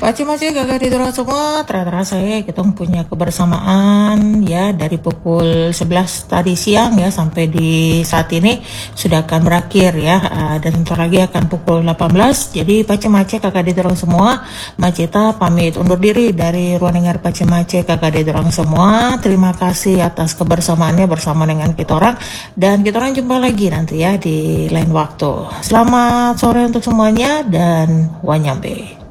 Macam-macam kakak di dorong semua, terasa ya kita punya kebersamaan ya dari pukul 11 tadi siang ya sampai di saat ini sudah akan berakhir ya. Dan sebentar lagi akan pukul 18. Jadi macam-macam kakak di dorong semua, Maceta pamit undur diri dari ruang dengar macam-macam kakak di dorong semua. Terima kasih atas kebersamaannya bersama dengan kita orang, dan kita orang jumpa lagi nanti ya di lain waktu. Selamat sore untuk semuanya dan wanyambe.